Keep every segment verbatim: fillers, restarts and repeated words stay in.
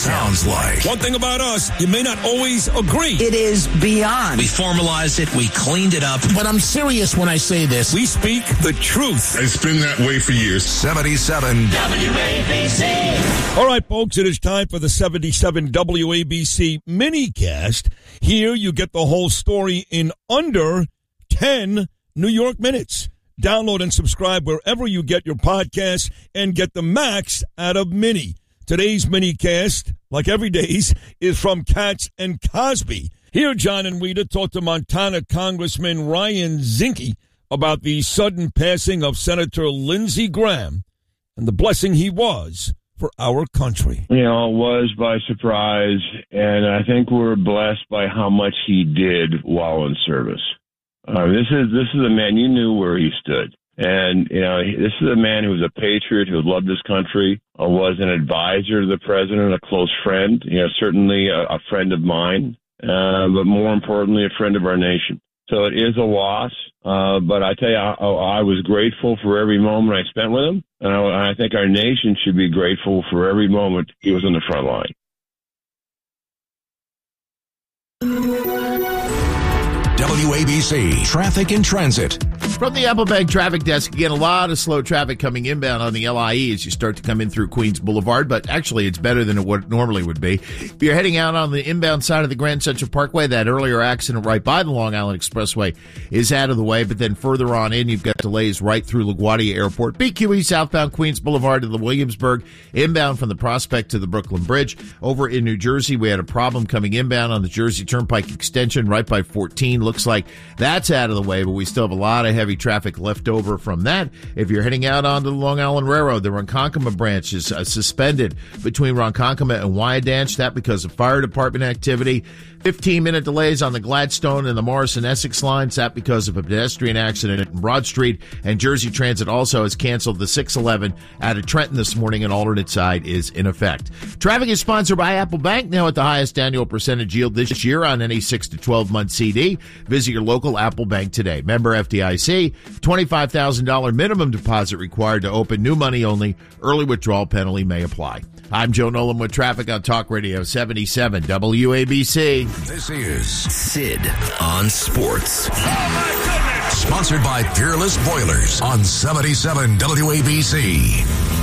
sounds like. One thing about us, you may not always agree. It is beyond. We formalized it. We cleaned it up. But I'm serious when I say this. We speak the truth. It's been that way for years. seventy-seven W A B C. All right, folks, it is time for the seventy-seven W A B C minicast. Here you get the whole story in under ten New York minutes. Download and subscribe wherever you get your podcasts and get the max out of Mini. Today's minicast, like every day's, is from Katz and Cosby. Here, John and Rita talk to Montana Congressman Ryan Zinke about the sudden passing of Senator Lindsey Graham and the blessing he was for our country. You know, it was by surprise, and I think we're blessed by how much he did while in service. Uh, this is this is a man, you knew where he stood. And, you know, this is a man who was a patriot, who loved his country, uh, was an advisor to the president, a close friend, you know, certainly a, a friend of mine, uh, but more importantly, a friend of our nation. So it is a loss, uh, but I tell you, I, I was grateful for every moment I spent with him, and I, I think our nation should be grateful for every moment he was on the front line. W A B C Traffic and Transit. From the Apple Bank traffic desk, again, a lot of slow traffic coming inbound on the L I E as you start to come in through Queens Boulevard, but actually it's better than it would normally would be. If you're heading out on the inbound side of the Grand Central Parkway, that earlier accident right by the Long Island Expressway is out of the way, but then further on in, you've got delays right through LaGuardia Airport. B Q E southbound Queens Boulevard to the Williamsburg, inbound from the Prospect to the Brooklyn Bridge. Over in New Jersey, we had a problem coming inbound on the Jersey Turnpike extension right by fourteen. Looks like that's out of the way, but we still have a lot of heavy traffic left over from that. If you're heading out onto the Long Island Railroad, the Ronkonkoma branch is uh, suspended between Ronkonkoma and Wyandanch. That because of fire department activity. fifteen minute delays on the Gladstone and the Morrison-Essex lines. That because of a pedestrian accident at Broad Street. And Jersey Transit also has canceled the six eleven out of Trenton this morning. An alternate side is in effect. Traffic is sponsored by Apple Bank, now at the highest annual percentage yield this year on any six to twelve month C D. Visit your local Apple Bank today. Member F D I C, twenty-five thousand dollars minimum deposit required to open, new money only. Early withdrawal penalty may apply. I'm Joe Nolan with traffic on Talk Radio seventy-seven W A B C. This is Sid on Sports. Oh, my goodness! Sponsored by Peerless Boilers on seventy-seven W A B C.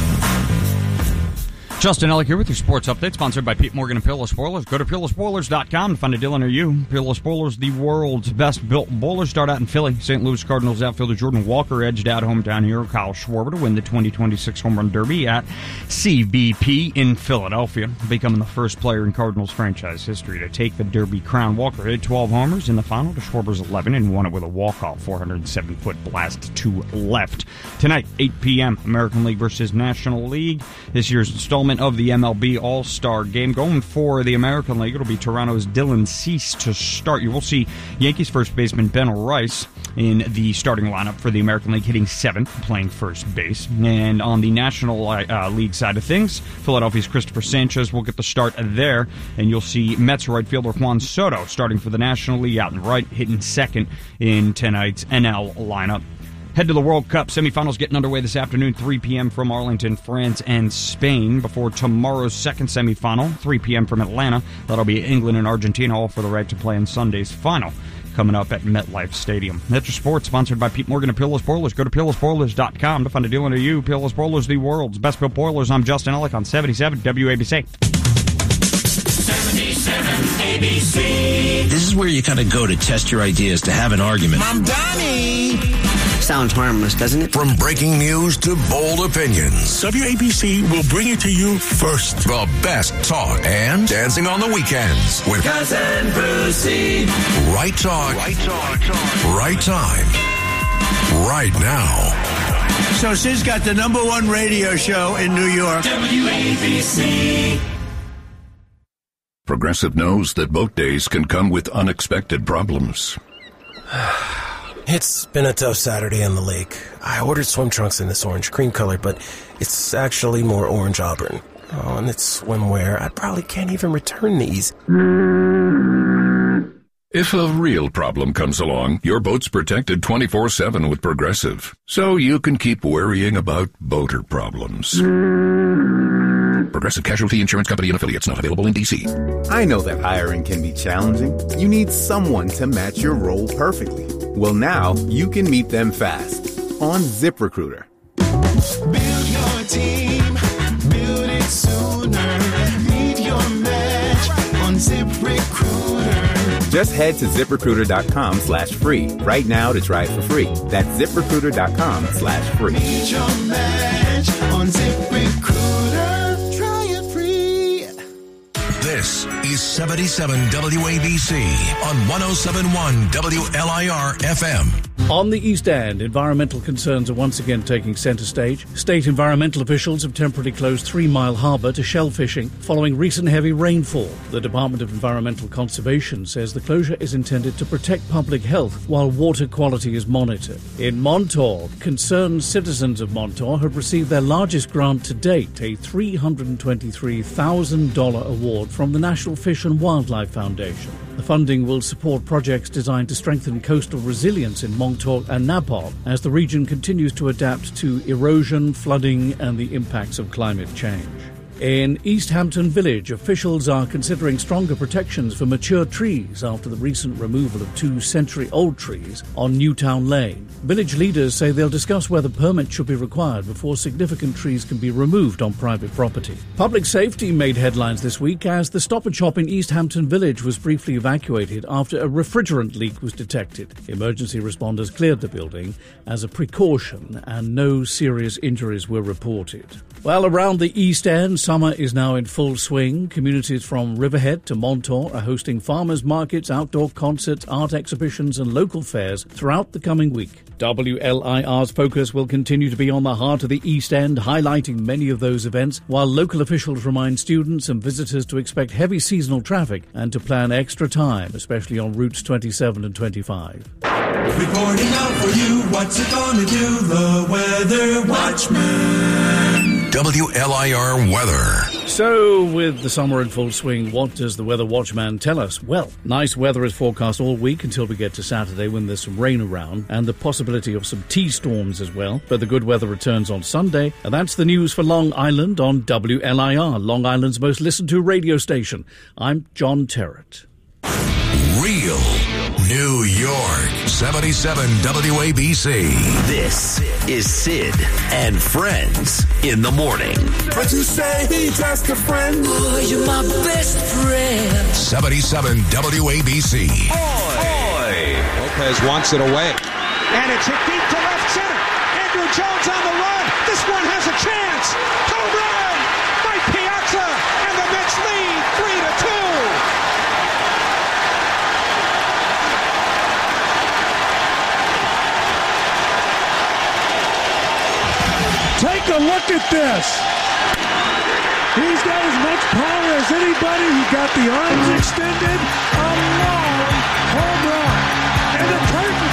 Justin Ellick here with your sports update, sponsored by Pete Morgan and Peerless Boilers. Go to peerless boilers dot com to find a dealer near you. Peerless Boilers, the world's best-built boilers, start out in Philly. Saint Louis Cardinals outfielder Jordan Walker edged out hometown hero Kyle Schwarber to win the twenty twenty-six Home Run Derby at C B P in Philadelphia, becoming the first player in Cardinals franchise history to take the Derby crown. Walker hit twelve homers in the final to Schwarber's eleven and won it with a walk-off four hundred seven foot blast to left. Tonight, eight p.m., American League versus National League. This year's installment of the M L B All-Star Game. Going for the American League, it'll be Toronto's Dylan Cease to start. You will see Yankees first baseman Ben Rice in the starting lineup for the American League, hitting seventh, playing first base. And on the National uh, League side of things, Philadelphia's Christopher Sanchez will get the start there, and you'll see Mets right fielder Juan Soto starting for the National League out and right, hitting second in tonight's N L lineup. Head to the World Cup. Semifinals getting underway this afternoon, three p.m. from Arlington, France and Spain, before tomorrow's second semifinal, three p.m. from Atlanta. That'll be England and Argentina, all for the right to play in Sunday's final, coming up at MetLife Stadium. That's your sports, sponsored by Pete Morgan and Peerless Boilers. Go to peerless boilers dot com to find a dealer near you. Peerless Boilers, the world's best-built boilers. I'm Justin Ellick on seventy-seven W A B C. seventy-seven A B C. This is where you kind of go to test your ideas, to have an argument. I'm Donnie. Sounds harmless, doesn't it? From breaking news to bold opinions, W A B C will bring it to you first. the best talk and dancing on the weekends with Cousin Brucey. right talk, right talk, right time, right now. So Sid's got the number one radio show in New York. W A B C. Progressive knows that boat days can come with unexpected problems. It's been a tough Saturday on the lake. I ordered swim trunks in this orange cream color, but it's actually more orange auburn. Oh, and it's swimwear. I probably can't even return these. If a real problem comes along, your boat's protected twenty-four seven with Progressive, so you can keep worrying about boater problems. Progressive Casualty Insurance Company and Affiliates, not available in D C. I know that hiring can be challenging. You need someone to match your role perfectly. Well, now you can meet them fast on ZipRecruiter. Build your team, build it sooner. Meet your match on ZipRecruiter. Just head to ZipRecruiter.com slash free right now to try it for free. That's ZipRecruiter.com slash free. Meet your match on ZipRecruiter. Try it free. This is seventy-seven W A B C on one oh seven point one W L I R F M. On the East End, environmental concerns are once again taking centre stage. State environmental officials have temporarily closed Three Mile Harbour to shell fishing following recent heavy rainfall. The Department of Environmental Conservation says the closure is intended to protect public health while water quality is monitored. In Montauk, concerned citizens of Montauk have received their largest grant to date, a three hundred twenty-three thousand dollars award from the National Fish and Wildlife Foundation. The funding will support projects designed to strengthen coastal resilience in Montauk and Napo as the region continues to adapt to erosion, flooding, and the impacts of climate change. In East Hampton Village, officials are considering stronger protections for mature trees after the recent removal of two century-old trees on Newtown Lane. Village leaders say they'll discuss whether permits should be required before significant trees can be removed on private property. Public safety made headlines this week as the Stop and Shop in East Hampton Village was briefly evacuated after a refrigerant leak was detected. Emergency responders cleared the building as a precaution and no serious injuries were reported. Well, around the East End, summer is now in full swing. Communities from Riverhead to Montauk are hosting farmers markets, outdoor concerts, art exhibitions and local fairs throughout the coming week. W L I R's focus will continue to be on the heart of the East End, highlighting many of those events, while local officials remind students and visitors to expect heavy seasonal traffic and to plan extra time, especially on routes twenty-seven and twenty-five. Reporting out for you, what's it gonna do? The Weather Watchman. W L I R weather. So, with the summer in full swing, what does the Weather Watchman tell us? Well, nice weather is forecast all week until we get to Saturday when there's some rain around and the possibility of some T-storms as well. But the good weather returns on Sunday, and that's the news for Long Island on W L I R, Long Island's most listened to radio station. I'm John Terrett. Real New York, seventy-seven W A B C. This is Sid and Friends in the morning. But you say he's just a friend. Oh, you're my best friend. seventy-seven W A B C. Oi! Lopez wants it away. And it's hit deep to left center. Andrew Jones on the run. This one has a chance. Home run! Mike Piazza, and the Mets lead three to two. Take a look at this. He's got as much power as anybody. He got the arms extended. A long home run. And a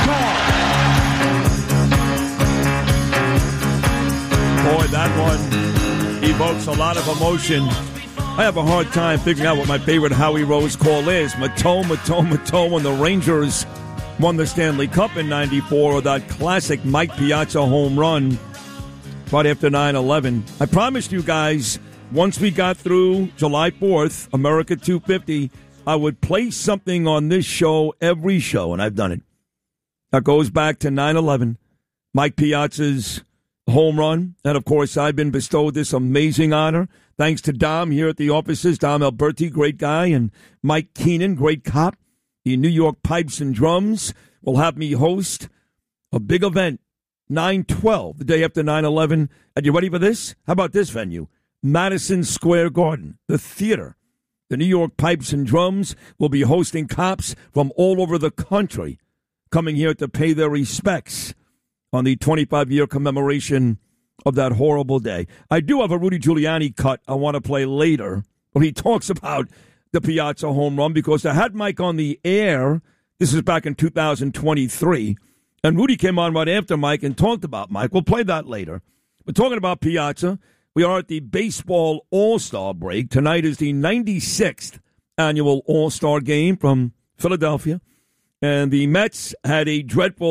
curtain call. Boy, that one evokes a lot of emotion. I have a hard time figuring out what my favorite Howie Rose call is. Matone, Matone, Matone when the Rangers won the Stanley Cup in ninety-four, or that classic Mike Piazza home run right after nine eleven. I promised you guys, once we got through July fourth, America two fifty, I would play something on this show, every show, and I've done it. That goes back to nine eleven, Mike Piazza's home run. And, of course, I've been bestowed this amazing honor thanks to Dom here at the offices, Dom Alberti, great guy, and Mike Keenan, great cop. The New York Pipes and Drums will have me host a big event, nine twelve, the day after nine eleven. Are you ready for this? How about this venue? Madison Square Garden, the theater. The New York Pipes and Drums will be hosting cops from all over the country coming here to pay their respects on the twenty-five-year commemoration of that horrible day. I do have a Rudy Giuliani cut I want to play later where he talks about the Piazza home run, because I had Mike on the air. This is back in two thousand twenty-three. And Rudy came on right after Mike and talked about Mike. We'll play that later. We're talking about Piazza. We are at the Baseball All-Star break. Tonight is the ninety-sixth annual All-Star game from Philadelphia. And the Mets had a dreadful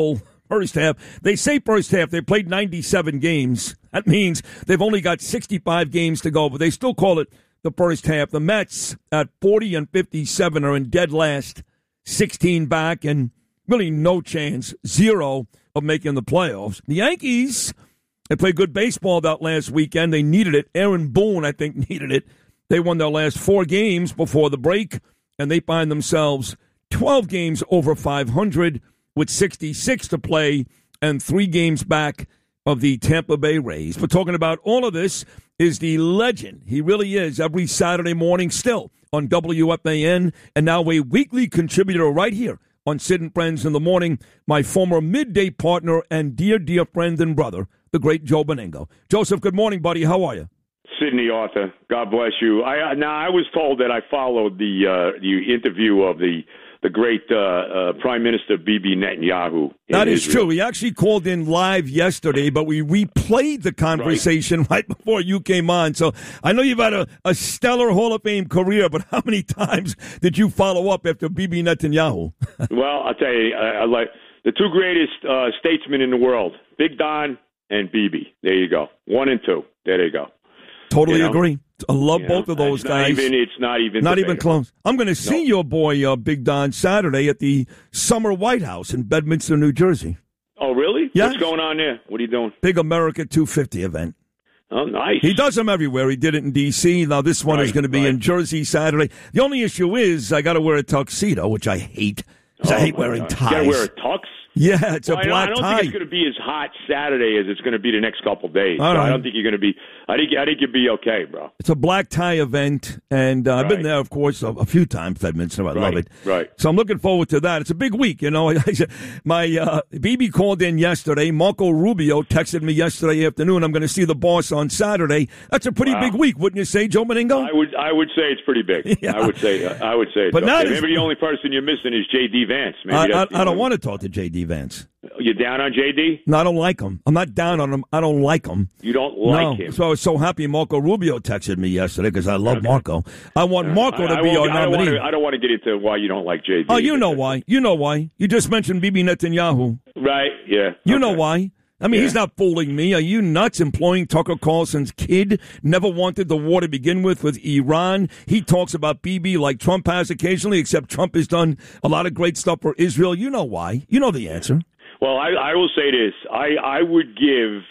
first half. They say first half. They played ninety-seven games. That means they've only got sixty-five games to go, but they still call it the first half. The Mets at forty and fifty-seven are in dead last, sixteen back, and really no chance, zero, of making the playoffs. The Yankees, they played good baseball that last weekend. They needed it. Aaron Boone, I think, needed it. They won their last four games before the break, and they find themselves twelve games over five hundred with sixty-six to play and three games back of the Tampa Bay Rays. But talking about all of this is the legend. He really is every Saturday morning still on W F A N, and now a weekly contributor right here on Sid and Friends in the Morning, my former midday partner and dear, dear friend and brother, the great Joe Benigno. Joseph, good morning, buddy. How are you? Sidney Arthur, God bless you. I now I was told that I followed the uh, the interview of the the great uh, uh, Prime Minister Bibi Netanyahu. That is Israel. true. He actually called in live yesterday, but we replayed the conversation right, right before you came on. So I know you've had a, a stellar Hall of Fame career, but how many times did you follow up after Bibi Netanyahu? Well, I'll tell you, I, I like the two greatest uh, statesmen in the world, Big Don and Bibi. There you go. One and two. There you go. Totally you know? agree. I love you both know, of those it's guys. Not even, it's not even Not debatable. even close. I'm going to see no. your boy, uh, Big Don, Saturday at the Summer White House in Bedminster, New Jersey. Oh, really? Yes. What's going on there? What are you doing? Big America two fifty event. Oh, nice. He does them everywhere. He did it in D C Now this one right, is going to be right. in Jersey Saturday. The only issue is I got to wear a tuxedo, which I hate. Oh, I hate wearing God. ties. You got to wear a tux? Yeah, it's well, a black I don't tie. think it's going to be as hot Saturday as it's going to be the next couple of days. All So right. I don't think you're going to be. I think. I think you'll be okay, bro. It's a black tie event, and uh, I've been Right. there, of course, a, a few times. Bedminster, I love Right, it. right. So I'm looking forward to that. It's a big week, you know. My uh, B B called in yesterday. Marco Rubio texted me yesterday afternoon. I'm going to see the boss on Saturday. That's a pretty Wow. big week, wouldn't you say, Joe Meningo? I would. I would say it's pretty big. Yeah. I would say. I would say. It's But okay. not as- Maybe the only person you're missing is J D Vance. Maybe I, I, that's the I don't only- want to talk to J D Vance. You're down on J D? No, I don't like him. I'm not down on him. I don't like him. You don't like no. him. So I was so happy Marco Rubio texted me yesterday because I love Okay. Marco. I want Marco I, to I be won't- our I don't nominee. want to. I don't want to get into why you don't like J D. Oh, you know why. You know why. You just mentioned Bibi Netanyahu. Right? Yeah. You Okay. know why. I mean, Yeah. he's not fooling me. Are you nuts employing Tucker Carlson's kid? Never wanted the war to begin with with Iran. He talks about Bibi like Trump has occasionally, except Trump has done a lot of great stuff for Israel. You know why. You know the answer. Well, I, I will say this. I, I would give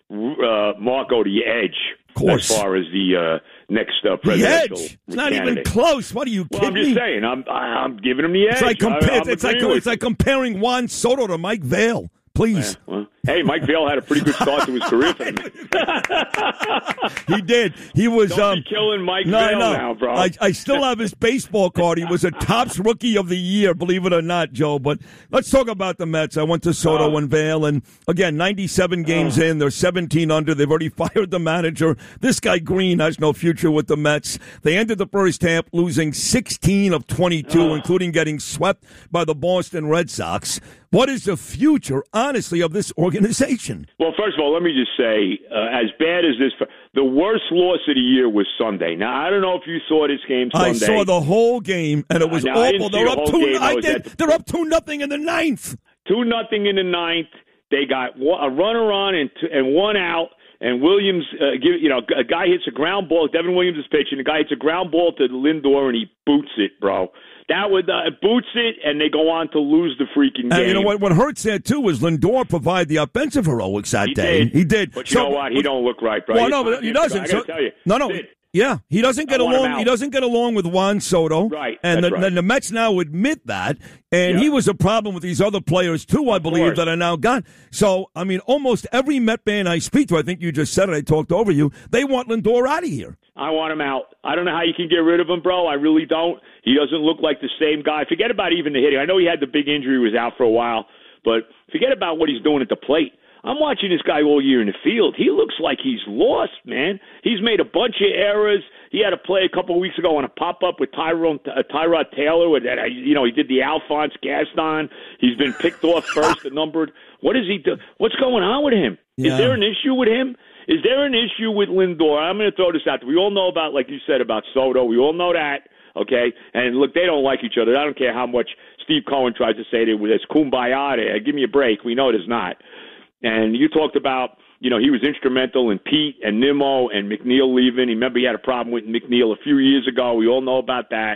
uh, Marco the edge course. as far as the uh, next uh, The presidential edge. It's not even candidate. close. What are you Well, kidding I'm just me? saying. I'm I'm giving him the edge. It's like, I, compare, I'm it's, like, agreeing with it's like comparing Juan Soto to Mike Vail. Please. Yeah, well, hey, Mike Vail had a pretty good start to his career. For him. He did. He was Don't um, be killing Mike no, Vail no. now, bro. I, I still have his baseball card. He was a Topps Rookie of the Year, believe it or not, Joe. But let's talk about the Mets. I went to Soto Oh. and Vail, and again, ninety-seven games Oh. in. They're seventeen under. They've already fired the manager. This guy Green has no future with the Mets. They ended the first half losing sixteen of twenty-two, Oh. including getting swept by the Boston Red Sox. What is the future, honestly, of this organization? Well, first of all, let me just say, uh, as bad as this, the worst loss of the year was Sunday. Now, I don't know if you saw this game Sunday. I saw the whole game, and it was Uh, now, I didn't awful. see They're the up whole two. game. I I was did. at the- They're up two nothing in the ninth. Two nothing in the ninth. They got one- a runner on and two, and one out. And Williams, uh, give you know, a guy hits a ground ball. Devin Williams is pitching. The guy hits a ground ball to Lindor, and he boots it, bro. That would uh, boots it, and they go on to lose the freaking game. And you know what? What hurt said too was Lindor provided the offensive heroics that He day. did. He did. But you So- know what? He don't look right, bro. Well, He's no, but not- he doesn't. I got to So- tell you. No, no. Sid, Yeah, he doesn't get I want him along. He out. doesn't get along with Juan Soto. Right, And that's the, right. then the Mets now admit that. And Yeah. he was a problem with these other players too, I believe, course. that are now gone. So, I mean, almost every Met fan I speak to, I think you just said it, I talked over you, they want Lindor out of here. I want him out. I don't know how you can get rid of him, bro. I really don't. He doesn't look like the same guy. Forget about even the hitting. I know he had the big injury, he was out for a while, but forget about what he's doing at the plate. I'm watching this guy all year in the field. He looks like he's lost, man. He's made a bunch of errors. He had a play a couple of weeks ago on a pop-up with Tyrone, uh, Tyrod Taylor. With that, uh, you know, he did the Alphonse Gaston. He's been picked off first, the numbered. What is he do? What's going on with him? Yeah. Is there an issue with him? Is there an issue with Lindor? I'm going to throw this out there. We all know about, like you said, about Soto. We all know that. okay? And look, they don't like each other. I don't care how much Steve Cohen tries to say there's kumbaya there. Give me a break. We know there's not. And you talked about, you know, he was instrumental in Pete and Nimmo and McNeil leaving. Remember, he had a problem with McNeil a few years ago. We all know about that.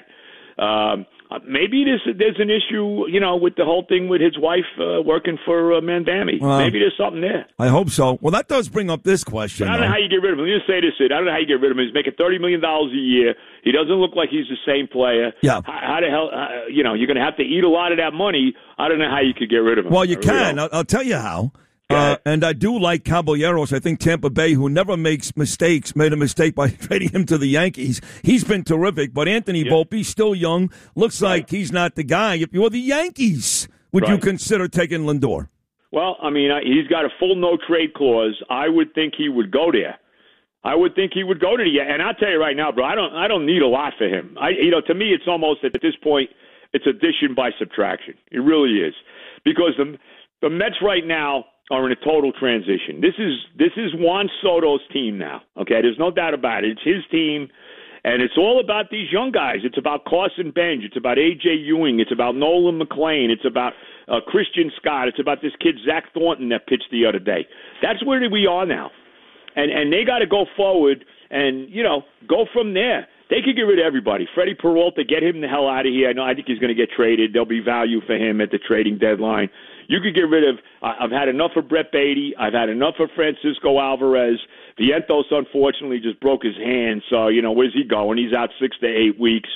Um, maybe there's, there's an issue, you know, with the whole thing with his wife uh, working for uh, Mandami. Well, maybe there's something there. I hope so. Well, that does bring up this question. But I don't know how you get rid of him. Let me just say this, Sid. I don't know how you get rid of him. He's making thirty million dollars a year. He doesn't look like he's the same player. Yeah. How, how the hell, uh, you know, you're going to have to eat a lot of that money. I don't know how you could get rid of him. Well, you I really can. I'll, I'll tell you how. Uh, and I do like Caballeros. I think Tampa Bay, who never makes mistakes, made a mistake by trading him to the Yankees. He's been terrific. But Anthony yeah. Volpe, still young, looks right. like he's not the guy. If you're the Yankees, would right. you consider taking Lindor? Well, I mean, he's got a full no-trade clause. I would think he would go there. I would think he would go to the – and I'll tell you right now, bro, I don't I don't need a lot for him. I, you know, to me, it's almost at this point, it's addition by subtraction. It really is. Because the the Mets right now – are in a total transition. This is this is Juan Soto's team now. Okay, there's no doubt about it. It's his team, and it's all about these young guys. It's about Carson Bench. It's about A J Ewing. It's about Nolan McLean. It's about uh, Christian Scott. It's about this kid Zach Thornton that pitched the other day. That's where we are now, and and they got to go forward and you know go from there. They could get rid of everybody. Freddie Peralta, get him the hell out of here. I know. I think he's going to get traded. There'll be value for him at the trading deadline. You could get rid of – I've had enough of Brett Beatty. I've had enough of Francisco Alvarez. Vientos, unfortunately, just broke his hand. So, you know, where's he going? He's out six to eight weeks.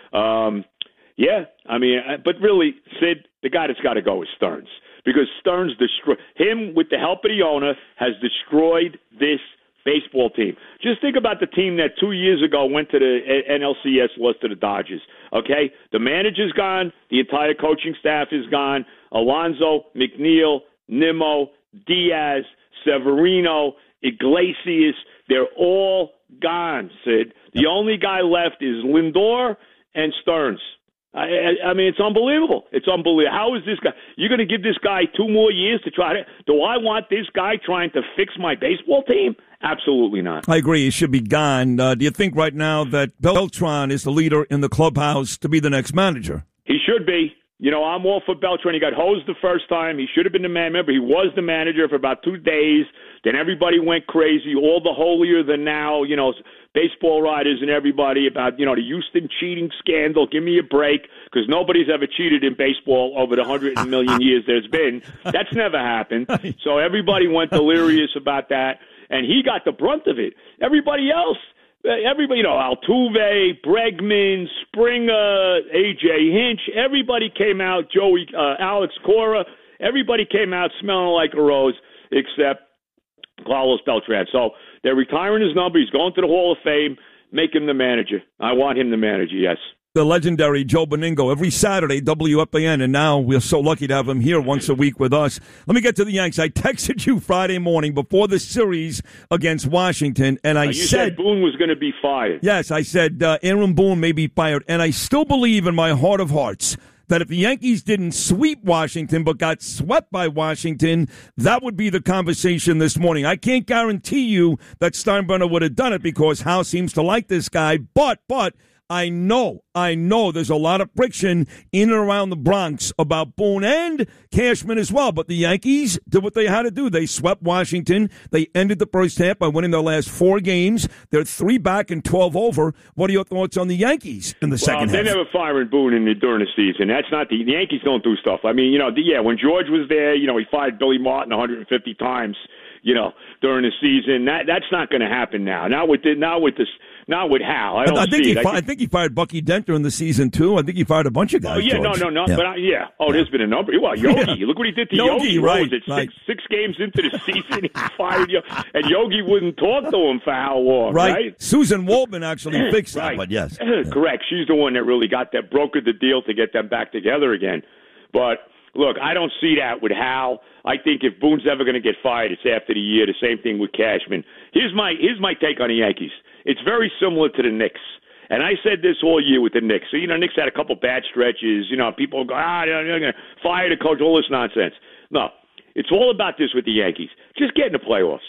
Um, yeah, I mean, but really, Sid, the guy that's got to go is Stearns. Because Stearns, destroy, him with the help of the owner, has destroyed this baseball team. Just think about the team that two years ago went to the N L C S, lost to the Dodgers. Okay? The manager's gone. The entire coaching staff is gone. Alonso, McNeil, Nimmo, Diaz, Severino, Iglesias, they're all gone, Sid. The only guy left is Lindor and Stearns. I, I, I mean, it's unbelievable. It's unbelievable. How is this guy? You're going to give this guy two more years to try to – do I want this guy trying to fix my baseball team? Absolutely not. I agree. He should be gone. Uh, do you think right now that Beltran is the leader in the clubhouse to be the next manager? He should be. You know, I'm all for Beltran. He got hosed the first time. He should have been the man. Remember, he was the manager for about two days. Then everybody went crazy. All the holier than now, you know, baseball writers and everybody about, you know, the Houston cheating scandal. Give me a break, because nobody's ever cheated in baseball over the hundred million years there's been. That's never happened. So everybody went delirious about that, and he got the brunt of it. Everybody else, everybody, you know, Altuve, Bregman, Springer, A J Hinch, everybody came out, Joey, uh, Alex Cora, everybody came out smelling like a rose except Carlos Beltran. So they're retiring his number. He's going to the Hall of Fame. Make him the manager. I want him the manager, yes. The legendary Joe Beningo every Saturday, W F A N, and now we're so lucky to have him here once a week with us. Let me get to the Yanks. I texted you Friday morning before the series against Washington, and I uh, you said, said Boone was going to be fired. Yes, I said uh, Aaron Boone may be fired, and I still believe in my heart of hearts that if the Yankees didn't sweep Washington but got swept by Washington, that would be the conversation this morning. I can't guarantee you that Steinbrenner would have done it because Howe seems to like this guy, but, but, I know, I know there's a lot of friction in and around the Bronx about Boone and Cashman as well. But the Yankees did what they had to do. They swept Washington. They ended the first half by winning their last four games. They're three back and twelve over. What are your thoughts on the Yankees in the well, second they're half? They're never firing Boone in the, during the season. That's not the, the Yankees don't do stuff. I mean, you know, the, yeah, when George was there, you know, he fired Billy Martin one hundred fifty times, you know, during the season. That that's not going to happen now. Now with the, now with this. Not with Hal. I don't I think see he it. Fi- I, I think he fired Bucky Dent during the season too. I think he fired a bunch of guys. Oh yeah, George. no, no, no. Yeah. But I, yeah. Oh, there's been a number. Well, Yogi. Yeah. Look what he did to Yogi. Yogi right, what was it? right. Six, six games into the season, he fired Yogi, and Yogi wouldn't talk to him for how long? Right. right? Susan Waldman actually fixed right. that. But yes, correct. She's the one that really got that, brokered the deal to get them back together again. But look, I don't see that with Hal. I think if Boone's ever going to get fired, it's after the year. The same thing with Cashman. Here's my here's my take on the Yankees. It's very similar to the Knicks. And I said this all year with the Knicks. So, you know, Knicks had a couple bad stretches. You know, people go, ah, they're going to fire the coach, all this nonsense. No, it's all about this with the Yankees. Just get in the playoffs.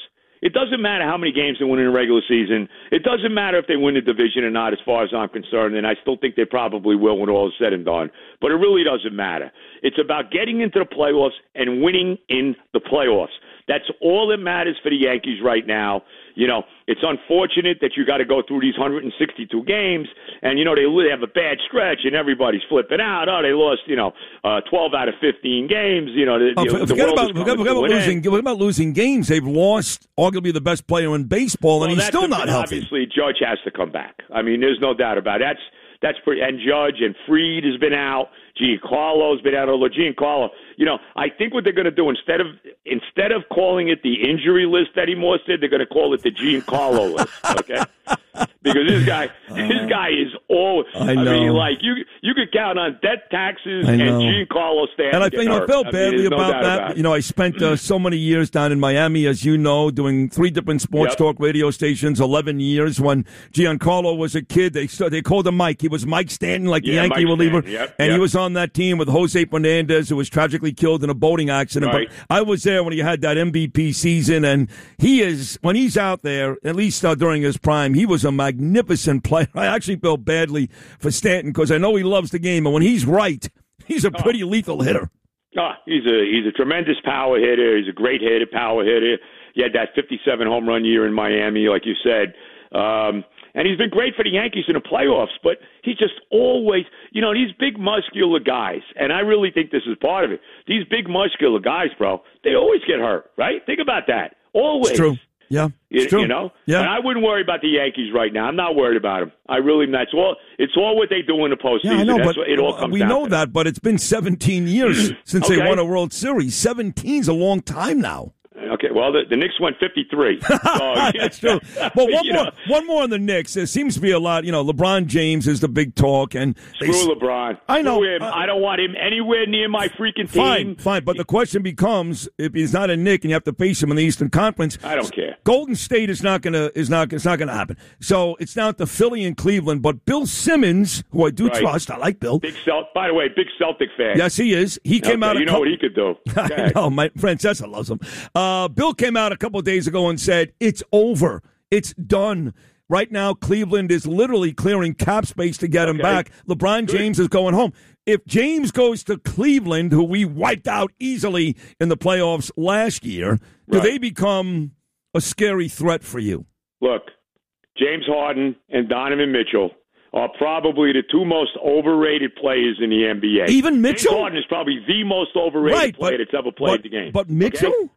It doesn't matter how many games they win in the regular season. It doesn't matter if they win the division or not, as far as I'm concerned, and I still think they probably will when all is said and done. But it really doesn't matter. It's about getting into the playoffs and winning in the playoffs. That's all that matters for the Yankees right now. You know, it's unfortunate that you got to go through these one hundred sixty-two games, and, you know, they have a bad stretch, and everybody's flipping out. Oh, they lost, you know, uh, twelve out of fifteen games. You know, the, oh, the, forget, the about, forget, forget, about losing, forget about losing games. They've lost arguably the best player in baseball, and well, he's still not healthy. Obviously, Judge has to come back. I mean, there's no doubt about it. That's That's pretty, and Judge and Fried has been out. Giancarlo's been out. Although Giancarlo, you know, I think what they're going to do instead of instead of calling it the injury list that he more said, they're going to call it the Giancarlo list. Okay, because this guy, this guy is all. I, I know. mean, like you, you could count on death taxes and Giancarlo staying. And I think, you know, I felt badly I mean, about no that. About you know, I spent uh, so many years down in Miami, as you know, doing three different sports Yep. talk radio stations. Eleven years when Giancarlo was a kid. They they called him Mike. He was Mike Stanton, like the Yeah, Yankee Mike reliever, Stanton. Yep, and yep. he was on that team with Jose Fernandez, who was tragically killed in a boating accident. Right. But I was there when he had that M V P season, and he is when he's out there, at least uh, during his prime, he was a magnificent player. I actually felt badly for Stanton because I know he loves the game, and when he's right, he's a pretty lethal hitter. Oh, he's a he's a tremendous power hitter. He's a great hitter, power hitter. He had that fifty-seven home run year in Miami, like you said. Um, and he's been great for the Yankees in the playoffs, but he's just always, you know, these big muscular guys, and I really think this is part of it. These big muscular guys, bro, they always get hurt, right? Think about that. Always. It's true. Yeah, it's you, true. You know? Yeah. And I wouldn't worry about the Yankees right now. I'm not worried about them. I really, that's all, it's all what they do in the postseason. Yeah, I know, that's but what it all comes we down know to. that, but it's been seventeen years since Okay. they won a World Series. seventeen's a long time now. Okay, well, the, the Knicks went fifty-three. So, That's true. Well, one You more, know. one more on the Knicks. There seems to be a lot. You know, LeBron James is the big talk, and they, Screw LeBron. I know. Screw him. Uh, I don't want him anywhere near my freaking team. Fine, fine. But the question becomes: if he's not a Knick and you have to face him in the Eastern Conference, I don't care. Golden State is not gonna is not it's not gonna happen. So it's down to Philly and Cleveland. But Bill Simmons, who I do Right. trust, I like Bill. Big Celt. By the way, big Celtic fan. Yes, he is. He came Okay, out. A You know couple- what he could do. Go I ahead. know, my Francesca loves him. Uh, Bill came out a couple of days ago and said, it's over. It's done. Right now, Cleveland is literally clearing cap space to get him Okay. back. LeBron James is going home. If James goes to Cleveland, who we wiped out easily in the playoffs last year, do Right. they become a scary threat for you? Look, James Harden and Donovan Mitchell are probably the two most overrated players in the N B A. Even Mitchell? James Harden is probably the most overrated Right, player but- that's ever played but- the game. but Mitchell? Okay?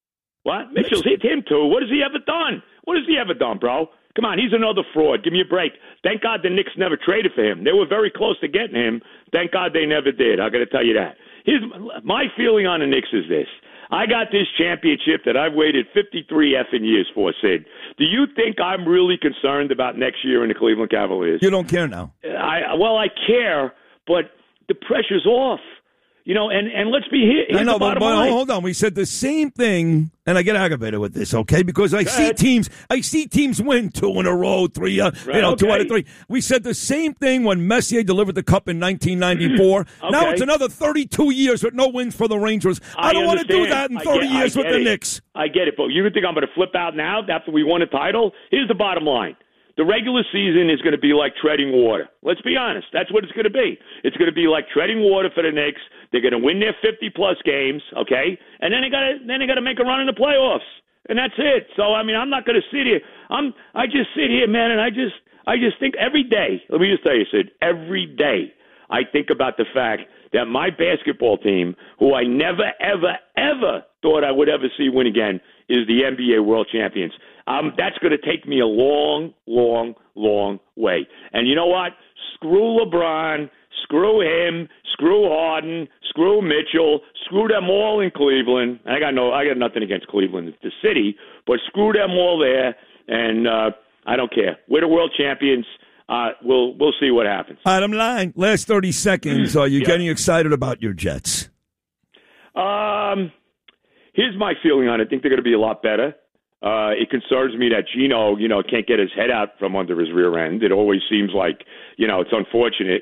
What? Mitchell's hit him too. What has he ever done? What has he ever done, bro? Come on, he's another fraud. Give me a break. Thank God the Knicks never traded for him. They were very close to getting him. Thank God they never did. I got to tell you that. Here's my feeling on the Knicks is this. I got this championship that I've waited fifty-three effing years for, Sid. Do you think I'm really concerned about next year in the Cleveland Cavaliers? You don't care now. I well, I care, but the pressure's off. You know, and, and let's be here. Here's I know, the but, bottom but line. hold on. We said the same thing, and I get aggravated with this, okay? Because I Go see ahead. teams, I see teams win two in a row, three, uh, Right, you know, two okay. out of three. We said the same thing when Messier delivered the cup in nineteen ninety-four. Now Okay. it's another thirty-two years with no wins for the Rangers. I, don't want to do understand. that in I thirty get- I years with get the it. Knicks. I get it, but you think I'm going to flip out now after we won a title? Here's the bottom line. The regular season is going to be like treading water. Let's be honest. That's what it's going to be. It's going to be like treading water for the Knicks. They're going to win their fifty-plus games, okay? And then they got to then they got to make a run in the playoffs. And that's it. So, I mean, I'm not going to sit here. I'm I just sit here, man, and I just I just think every day. Let me just tell you, Sid, every day I think about the fact that my basketball team, who I never, ever, ever thought I would ever see win again, is the N B A World Champions. Um, that's going to take me a long, long, long way. And you know what? Screw LeBron, screw him, screw Harden, screw Mitchell, screw them all in Cleveland. I got no, I got nothing against Cleveland, the city, but screw them all there. And uh, I don't care. We're the world champions. Uh, we'll we'll see what happens. Bottom line, last thirty seconds, are you Yeah. getting excited about your Jets? Um, here's my feeling on it. I think they're going to be a lot better. Uh, it concerns me that Gino, you know, can't get his head out from under his rear end. It always seems like, you know, it's unfortunate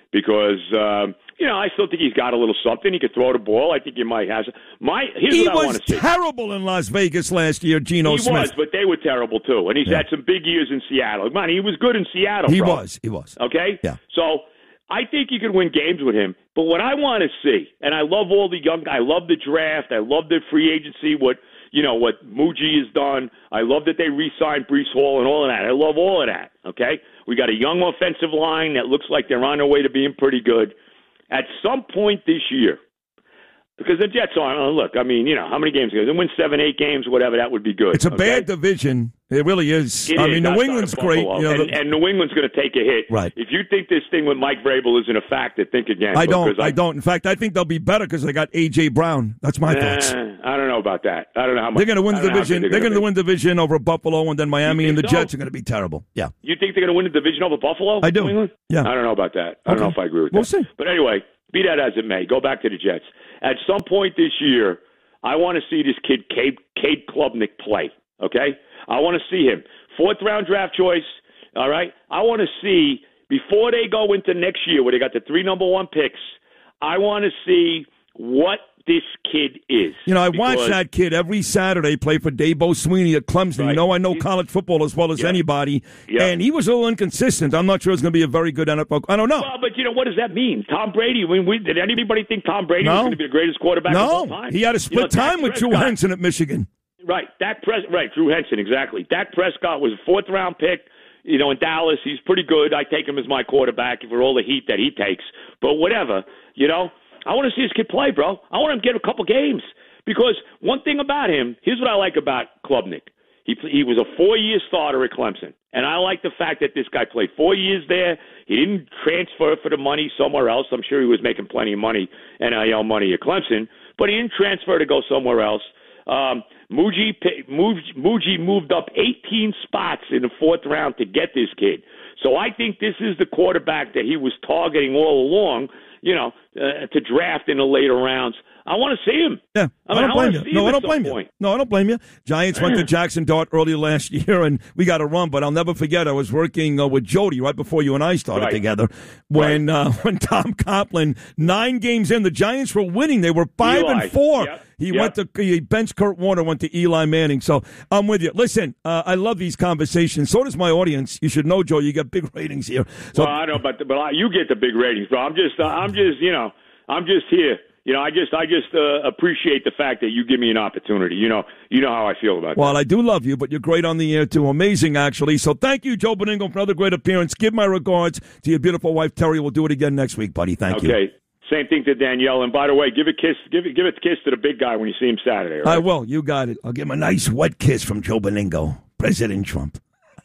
because um, you know I still think he's got a little something. He could throw the ball. I think he might have. My here's he what I want was to see. terrible in Las Vegas last year, Geno he Smith. was, but they were terrible too. And he's Yeah. had some big years in Seattle. Man, he was good in Seattle. He bro. was. He was. Okay. Yeah. So I think you can win games with him. But what I want to see, and I love all the young. I love the draft. I love the free agency. What you know, what Muji has done. I love that they re-signed Breece Hall and all of that. I love all of that. Okay. We got a young offensive line that looks like they're on their way to being pretty good. At some point this year, because the Jets aren't, oh, look, I mean, you know, how many games? They win seven, eight games, whatever, that would be good. It's a okay? bad division. It really is. It I is mean, New outside England's of great. Buffalo. You know, and, the- and New England's going to take a hit. Right. If you think this thing with Mike Vrabel isn't a factor, think again. I don't. because I, don't. In fact, I think they'll be better because they got A J. Brown. That's my eh, thoughts. I don't know about that. I don't know how much. They're going to win I the don't know how division. good They're gonna going to win the division over Buffalo, and then Miami You and the think so? Jets are going to be terrible. Yeah. You think they're going to win the division over Buffalo? I do. New England? Yeah. I don't know about that. I don't Okay. know if I agree with We'll that. see. But anyway, be that as it may, go back to the Jets. At some point this year, I want to see this kid, Cade, Cade Klubnik, play. Okay? I want to see him. Fourth round draft choice. All right? I want to see, before they go into next year where they got the three number one picks, I want to see what this kid is. You know, I Because- watch that kid every Saturday play for Dabo Sweeney at Clemson. You know, I know college football as well as Yeah. anybody, Yeah. and he was a little inconsistent. I'm not sure it's going to be a very good N F L. I don't know. Well, but you know what does that mean? Tom Brady. When we, did anybody think Tom Brady No. was going to be the greatest quarterback of all No, time? he had a You know, split Dak time with Drew Prescott- Henson at Michigan. Right, Dak Pres- right, Drew Henson, exactly. Dak Prescott was a fourth round pick. You know, in Dallas, he's pretty good. I take him as my quarterback for all the heat that he takes. But whatever, you know, I want to see this kid play, bro. I want him to get a couple games because one thing about him, here's what I like about Klubnik. He he was a four-year starter at Clemson, and I like the fact that this guy played four years there. He didn't transfer for the money somewhere else. I'm sure he was making plenty of money, N I L money at Clemson, but he didn't transfer to go somewhere else. Um, Muji, Muji, Muji moved up eighteen spots in the fourth round to get this kid. So I think this is the quarterback that he was targeting all along, you know, uh, to draft in the later rounds. I want to see him. Yeah, I, mean, don't I blame wanna see you. No, him I at don't some blame you. point. No, I don't blame you. Giants went to Jackson Dart earlier last year, and we got a run. But I'll never forget. I was working uh, with Jody right before you and I started Right. together when Right. uh, when Tom Coughlin, nine games in, the Giants were winning. They were five Eli. and four. Yep. He Yep. went to he benched Kurt Warner, went to Eli Manning. So I'm with you. Listen, uh, I love these conversations. So does my audience. You should know, Joe. You got big ratings here. So Well, I know, but but I, you get the big ratings, bro. I'm just, uh, I'm just, you know, I'm just here. You know, I just, I just uh, appreciate the fact that you give me an opportunity. You know, you know how I feel about Well, I do love you, but you're great on the air, too. Amazing, actually. So thank you, Joe Beningo, for another great appearance. Give my regards to your beautiful wife, Terry. We'll do it again next week, buddy. Thank that. you. Okay. Same thing to Danielle. And by the way, give a kiss, give it, give a kiss to the big guy when you see him Saturday. all I right? will. You got it. I'll give him a nice wet kiss from Joe Beningo, President Trump.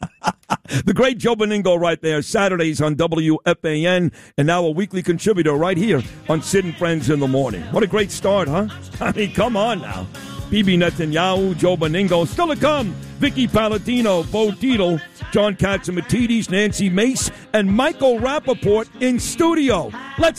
The great Joe Beningo right there, Saturdays on W F A N, and now a weekly contributor right here on Sid and Friends in the Morning. What a great start, huh? I mean, come on now. Bibi Netanyahu, Joe Beningo, still to come. Vicky Paladino, Bo Dietl, John Katzimatidis, Nancy Mace, and Michael Rappaport in studio. Let's